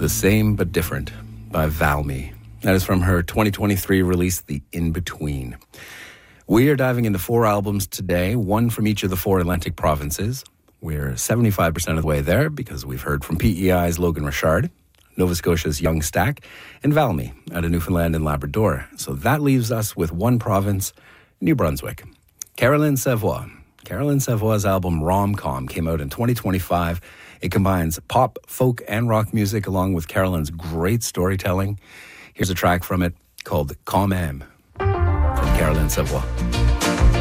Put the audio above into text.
The Same But Different by Valmy. That is from her 2023 release, The In-Between. We are diving into 4 albums today, one from each of the 4 Atlantic provinces. We're 75% of the way there because we've heard from PEI's Logan Richard, Nova Scotia's Young Stack, and Valmy out of Newfoundland and Labrador. So that leaves us with one province, New Brunswick. Caroline Savoie. Caroline Savoie's album Rom-Com came out in 2025. It combines pop, folk, and rock music along with Caroline's great storytelling. Here's a track from it called Quand Même from Caroline Savoie.